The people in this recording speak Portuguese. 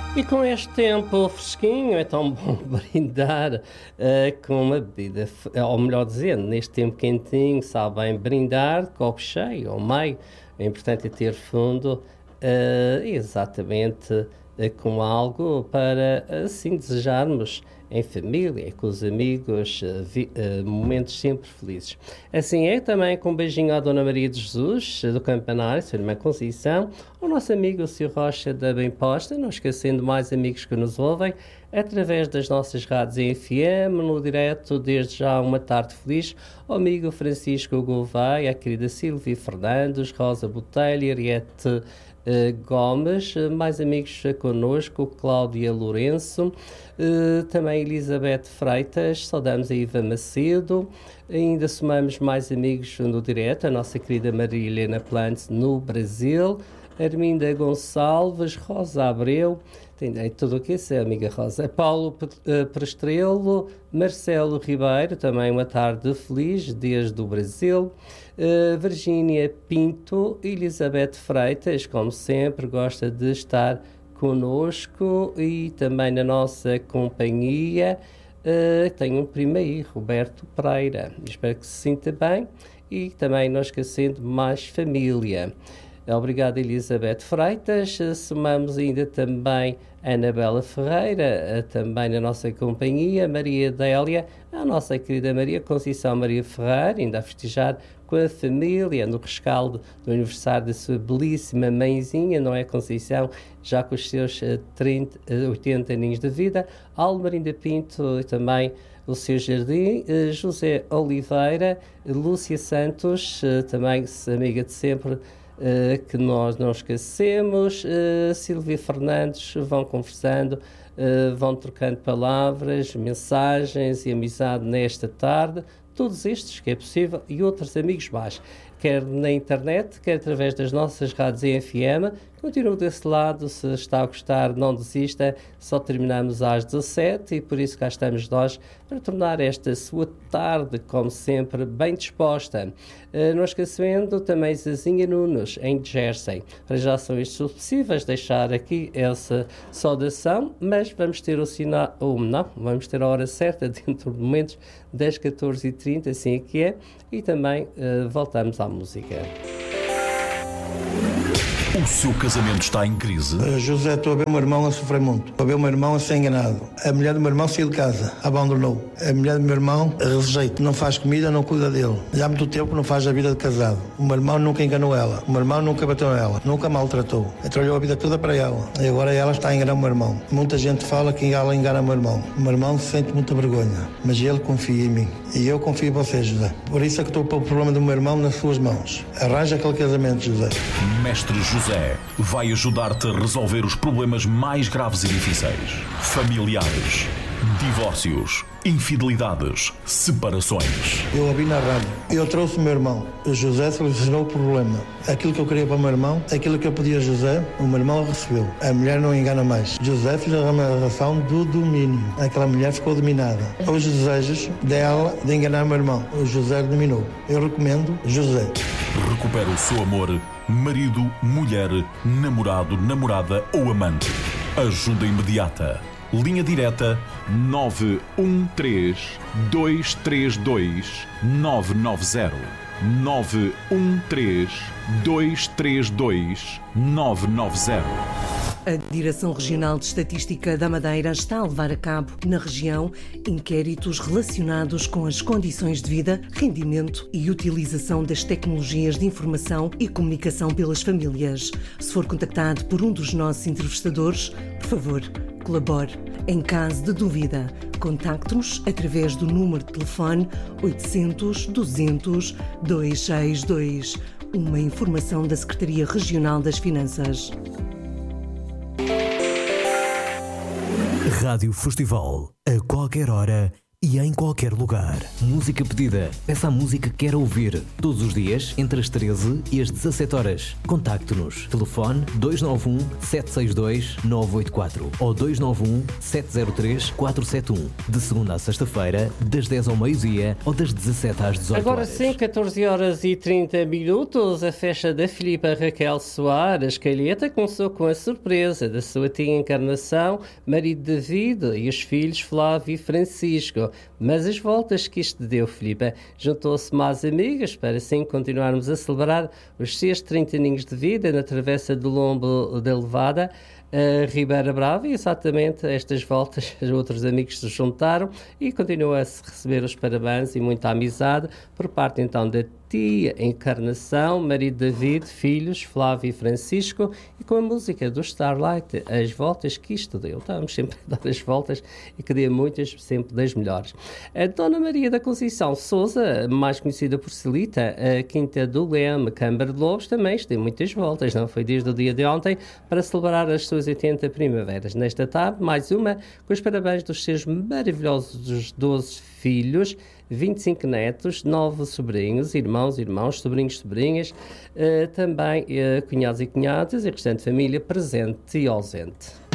E com este tempo fresquinho, é tão bom brindar com uma bebida, ou melhor dizendo, neste tempo quentinho, sabe bem brindar de copo cheio ou meio. O importante é ter fundo, exatamente com algo para assim desejarmos em família, com os amigos, momentos sempre felizes. Assim é também com um beijinho à Dona Maria de Jesus, do Campanário, sua irmã Conceição, ao nosso amigo Sr. Rocha da Bem Posta, não esquecendo mais amigos que nos ouvem, através das nossas rádios em FM, no direto, desde já uma tarde feliz, ao amigo Francisco Gouveia, a querida Silvia Fernandes, Rosa Botelho, Ariete Gomes, mais amigos connosco, Cláudia Lourenço, também Elizabeth Freitas, saudamos a Iva Macedo, ainda somamos mais amigos no direto, a nossa querida Maria Helena Plantes no Brasil, Arminda Gonçalves, Rosa Abreu, tem tudo o que é, amiga Rosa, Paulo Prestrelo, Marcelo Ribeiro, também uma tarde feliz desde o Brasil, Virgínia Pinto, Elizabeth Freitas, como sempre, gosta de estar conosco e também na nossa companhia tem um primo aí, Roberto Pereira, espero que se sinta bem e também não esquecendo mais família. Obrigado, Elizabeth Freitas. Somamos ainda também Anabela Ferreira, também na nossa companhia, Maria Délia, a nossa querida Maria Conceição Maria Ferreira, ainda a festejar com a família no rescaldo do aniversário da sua belíssima mãezinha, não é, Conceição, já com os seus 80 aninhos de vida, Almarinda Pinto e também o seu jardim, José Oliveira, Lúcia Santos, também amiga de sempre, que nós não esquecemos, Silvia Fernandes, vão conversando, vão trocando palavras, mensagens e amizade nesta tarde, todos estes que é possível e outros amigos mais, quer na internet, quer através das nossas rádios em FM. Continue desse lado, se está a gostar, não desista, só terminamos às 17 e por isso cá estamos nós para tornar esta sua tarde, como sempre, bem disposta. Não esquecendo também Zezinha Nunes, em Jersey. Para já são estes os possíveis, deixar aqui essa saudação, mas vamos ter o sinal, ou não, vamos ter a hora certa dentro de momentos das 14h30, assim é que é, e também voltamos à música. O seu casamento está em crise? José, estou a ver o meu irmão a sofrer muito. Estou a ver o meu irmão a ser enganado. A mulher do meu irmão saiu de casa, abandonou. A mulher do meu irmão rejeita, não faz comida, não cuida dele. Já há muito tempo não faz a vida de casado. O meu irmão nunca enganou ela. O meu irmão nunca bateu nela, nunca maltratou. Trabalhou a vida toda para ela. E agora ela está a enganar o meu irmão. Muita gente fala que ela engana o meu irmão. O meu irmão sente muita vergonha, mas ele confia em mim. E eu confio em você, José. Por isso é que estou a pôr o problema do meu irmão nas suas mãos. Arranja aquele casamento, José. Mestre José vai ajudar-te a resolver os problemas mais graves e difíceis. Familiares, divórcios, infidelidades, separações. Eu ouvi na rádio. Eu trouxe o meu irmão. O José solucionou o problema. Aquilo que eu queria para o meu irmão, aquilo que eu pedia a José, o meu irmão recebeu. A mulher não engana mais. José fez a relação do domínio. Aquela mulher ficou dominada. Os desejos dela de enganar o meu irmão. O José dominou. Eu recomendo José. Recupera o seu amor, marido, mulher, namorado, namorada ou amante. Ajuda imediata. Linha direta 913 232 990. 913 232 990. A Direção Regional de Estatística da Madeira está a levar a cabo, na região, inquéritos relacionados com as condições de vida, rendimento e utilização das tecnologias de informação e comunicação pelas famílias. Se for contactado por um dos nossos entrevistadores, por favor, colabore. Em caso de dúvida, contacte-nos através do número de telefone 800 200 262. Uma informação da Secretaria Regional das Finanças. Rádio Festival, a qualquer hora, e em qualquer lugar. Música pedida. Peça a música que quer ouvir. Todos os dias, entre as 13 e as 17 horas. Contacte-nos. Telefone 291 762 984 ou 291 703 471. De segunda à sexta-feira, das 10 ao meio-dia ou das 17 às 18 Agora horas. sim, 14 horas e 30 minutos, a festa da Filipa Raquel Soares Calheta começou com a surpresa da sua tia encarnação, marido David e os filhos Flávio e Francisco. Mas as voltas que isto deu, Filipa, juntou-se mais amigas para assim continuarmos a celebrar os seus 30 aninhos de vida na travessa do Lombo da Levada, a Ribeira Brava, e exatamente estas voltas outros amigos se juntaram e continuam a se receber os parabéns e muita amizade por parte então da tia Encarnação, marido David, filhos Flávio e Francisco, e com a música do Starlight, as voltas que isto deu. Estamos sempre a dar as voltas e que dê muitas, sempre das melhores. A Dona Maria da Conceição Sousa, mais conhecida por Celita, a Quinta do Leme, Câmara de Lobos, também deu muitas voltas, não foi desde o dia de ontem, para celebrar as suas 80 primaveras. Nesta tarde, mais uma, com os parabéns dos seus maravilhosos 12 filhos, 25 netos, 9 sobrinhos, irmãos, sobrinhos, sobrinhas, também cunhados e cunhadas e restante família presente e ausente.